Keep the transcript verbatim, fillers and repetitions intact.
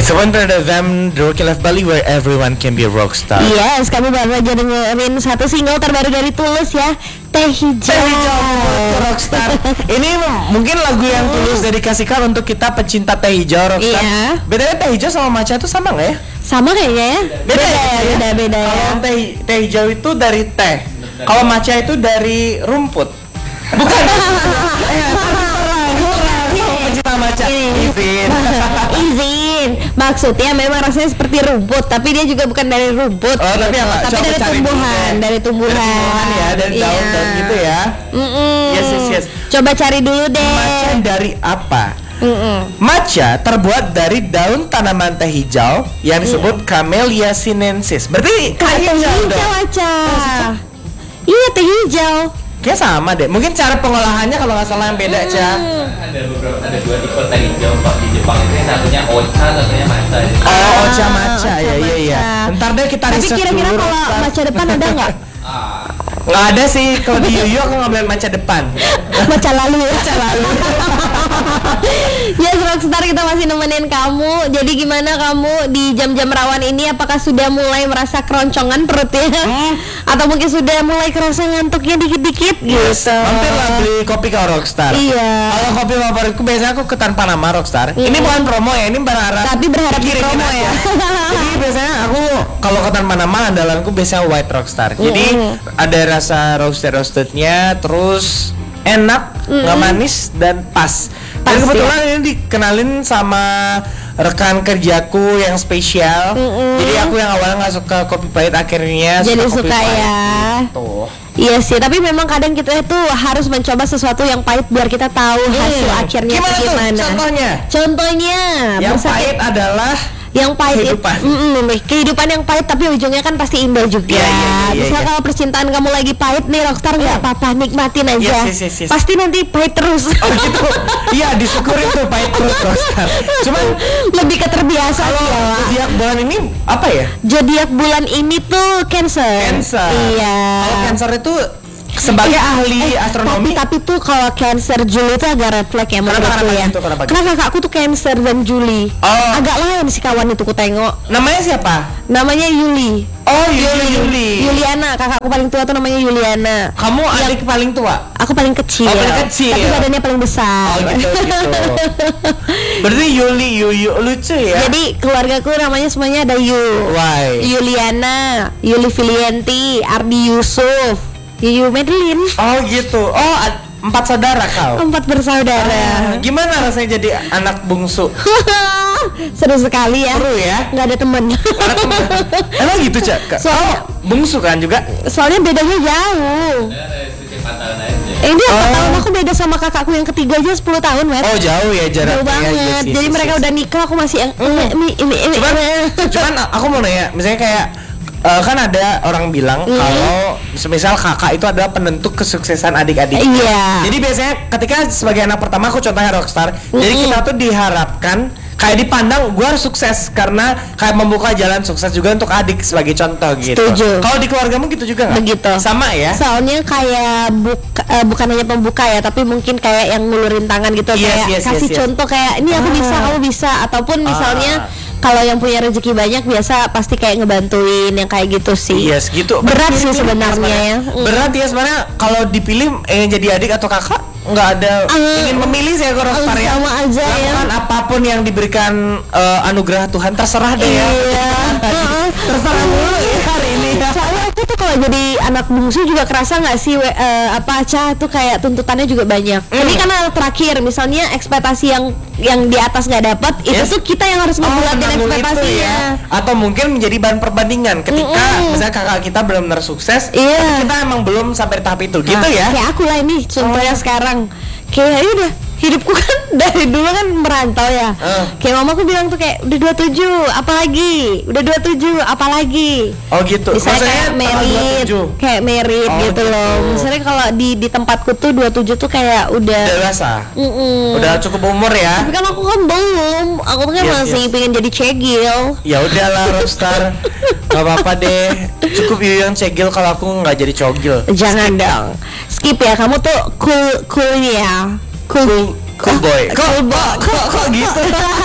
Sebentar ada Vam Rocky Life Bali where everyone can be a rockstar. Yes, kami baru aja dengerin satu single terbaru dari Tulus ya, Teh Hijau. Teh Hijau rockstar. Ini mungkin lagu yang Tulus dedikasikan untuk kita pecinta teh hijau rockstar. Iya. Bedanya teh hijau sama matcha itu sama nggak ya? Sama kayaknya ya. Beda, beda ya, beda beda ya. Kalau teh teh hijau itu dari teh. Kalau matcha itu dari rumput. Bukan. Pecinta matcha. Izin. Izin. Maksudnya memang rasanya seperti rumput, tapi dia juga bukan dari rumput. Oh, tapi apa? Tapi Coba dari cari tumbuhan, dulu, dari tumbuhan. Dari tumbuhan ya, dari Iya. daun-daun gitu ya. Mm-mm. Yes, yes, yes. Coba cari dulu deh. Matcha dari apa? Mm-mm. Matcha terbuat dari daun tanaman teh hijau yang disebut Camellia sinensis. Berarti Teh hijau aja. Iya, teh hijau. Kayak sama deh. Mungkin cara pengolahannya kalau nggak salah yang beda, Ca. Ada beberapa, ada dua tipe teh hijau Pak di Jepang itu, yang satunya ocha, satunya matcha. Oh, ocha matcha, ya ya ya. Ntar deh kita Tapi riset kira-kira dulu. kalau Rockstar. matcha depan ada nggak? Ah, Nggak ada sih. Kalau di Yuyu aku ngambil matcha depan. Matcha lalu ya. Matcha lalu. Yes, Rockstar, kita masih nemenin kamu. Jadi gimana kamu di jam-jam rawan ini? Apakah sudah mulai merasa keroncongan perutnya? Hmm. Atau mungkin sudah mulai kerasa ngantuknya dikit-dikit gitu? Mampirlah beli kopi ke Rockstar. Iya. Kalau kopi favoritku biasanya aku ke Tanpa Nama Rockstar. Iya. Ini bukan promo ya, ini berharap. Tapi berharap di dikirimin promo aja. ya. Jadi biasanya aku kalau ke Tanpa Nama andalanku biasanya White Rockstar. Jadi Mm. ada rasa roasted roastednya, terus enak, nggak manis dan pas. Dan Pas, kebetulan ini dikenalin sama rekan kerjaku yang spesial. Mm-mm. Jadi aku yang awalnya nggak suka kopi pahit akhirnya Jadi suka kopi suka pahit. ya. Gitu. Iya sih, tapi memang kadang kita itu harus mencoba sesuatu yang pahit biar kita tahu hasil akhirnya Gimana itu tuh? gimana. Contohnya? Contohnya, Yang bersama- pahit adalah yang pahit itu, kehidupan. mm-mm, kehidupan yang pahit tapi ujungnya kan pasti indah juga. Iya, iya, iya, Misal iya. kalau percintaan kamu lagi pahit nih Rockstar, nggak Mm. apa-apa, nikmatin aja. Yes, yes, yes, yes. Pasti nanti pahit terus. Oh gitu. Iya, disyukurin tuh pahit terus Rockstar. Cuman lebih ke terbiasa kalau sih ya, Wak. zodiak bulan ini apa ya? Zodiak bulan ini tuh Cancer. Cancer. Iya. Kalau Cancer itu sebagai Eh, ahli eh, astronomi. Tapi, tapi tuh kalau Cancer Juli itu agak red flag ya menurutku kenapa ya. gitu? Kenapa gitu? Karena kakakku tuh Cancer dan Juli. Oh. Agak lain si kawan itu ku tengok. Namanya siapa? Namanya Yuli. Oh, Yuli Yuli. Yuliana, kakakku paling tua tuh namanya Yuliana. Kamu adik paling tua? Aku paling kecil. Oh, paling kecil. Tapi badannya paling besar. Oh gitu gitu. Berarti Yuli Yuyu lucu ya? Jadi keluargaku namanya semuanya ada Yu. Why? Yuliana, Yuli Filianti, Ardi Yusuf, Yuyu Madeline. Oh gitu. Oh ad- empat saudara kau. Empat bersaudara. Ah, gimana rasanya jadi anak bungsu? Seru sekali ya. Seru ya? Nggak ada temen. Anak teman. Emang gitu Cak? Soalnya- Oh, bungsu kan juga? Soalnya bedanya jauh. ada sedikit empat tahun aja. Eh, dia empat Oh. tahun, aku beda sama kakakku yang ketiga aja sepuluh tahun, Wet. Oh jauh ya jaraknya. Jauh banget. Yes, yes, Jadi yes, mereka yes. udah nikah, aku masih yang ini ini ini. ini. Cuman, cuman aku mau nanya, misalnya kayak eh, kan ada orang bilang Hmm. kalau semisal kakak itu adalah penentu kesuksesan adik-adik. Iya. Jadi biasanya ketika sebagai anak pertama aku contohnya Rockstar. Jadi Mm-mm. kita tuh diharapkan kayak dipandang gue harus sukses karena kayak membuka jalan sukses juga untuk adik sebagai contoh gitu. Setuju. Kalau di keluargamu gitu juga nggak? Begitu. Sama ya? Soalnya kayak buka, eh, bukan hanya pembuka ya, tapi mungkin kayak yang ngulurin tangan gitu, Yes, kayak yes, kasih yes, yes. contoh kayak ini aku Ah. bisa, kamu bisa, ataupun misalnya kalau yang punya rezeki banyak biasa pasti kayak ngebantuin yang kayak gitu sih. Iya segitu. Berat Berarti sih ini sebenarnya ya. Mm. Berat ya sebenarnya kalau dipilih ingin jadi adik atau kakak nggak ada Ah. ingin memilih sih aku Rockstar ya. Sama aja ya. Lakukan apapun yang diberikan eh, anugerah Tuhan terserah deh ya. Iya. Terserah dulu ya hari ini ya. Soalnya aku tuh kalau jadi anak bungsu juga kerasa nggak sih we- eh, apa Ca tuh kayak tuntutannya juga banyak. Mm. Ini kan anak terakhir, misalnya ekspektasi yang yang di atas nggak dapat, itu Yes. tuh kita yang harus Oh, ngebulatin nanggung itu ekspektasinya. ya. Atau mungkin menjadi bahan perbandingan ketika Mm-mm. misalnya kakak kita belum benar sukses, Iya. tapi kita emang belum sampai tahap itu, gitu Nah, ya. Kayak aku lah ini contohnya Oh. sekarang. Kayak ya udah hidupku kan dari dulu kan merantau ya. Eh. Kayak mamaku bilang tuh kayak udah dua puluh tujuh apalagi, udah dua puluh tujuh apalagi. Oh gitu. Misalnya Maksudnya kayak tanggal merit, dua puluh tujuh. kayak merit Oh, gitu gitu. loh. Misalnya kalau di di tempatku tuh dua puluh tujuh tuh kayak udah Dewasa. Mm-mm. Udah cukup umur ya. Tapi kan aku kan belum, aku kan Yes, masih yes. pengen jadi cegil. Ya udahlah Rockstar, nggak apa-apa deh. Cukup Yu yang cegil kalau aku nggak jadi cogil. Jangan dong, skip ya. Kamu tuh cool cool ya, cool Cool boy. Cool boy. Kok kok kok gitu?